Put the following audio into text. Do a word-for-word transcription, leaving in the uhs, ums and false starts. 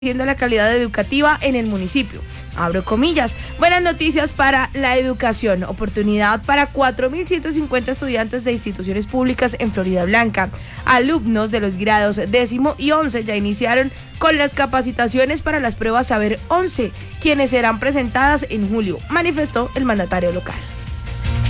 Siendo la calidad educativa en el municipio. Abro comillas. Buenas noticias para la educación. Oportunidad para cuatro mil ciento cincuenta estudiantes de instituciones públicas en Florida Blanca. Alumnos de los grados décimo y once ya iniciaron con las capacitaciones para las pruebas Saber once, quienes serán presentadas en julio, manifestó el mandatario local.